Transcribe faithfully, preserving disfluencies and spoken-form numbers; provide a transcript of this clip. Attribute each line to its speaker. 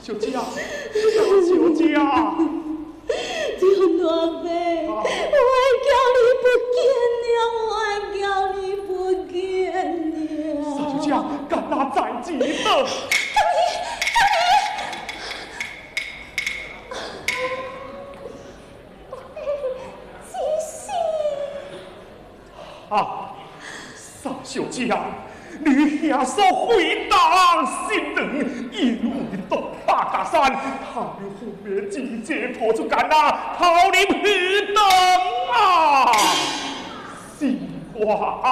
Speaker 1: 小姐，小姐，
Speaker 2: 张大妹，我爱叫你不见了，我爱叫你不见了。
Speaker 1: 小姐，敢拿在即的。啊，三小姐，你下手回答心疼，因为东八家山，他有后面直接拖出干啊，逃离去等啊，心话啊！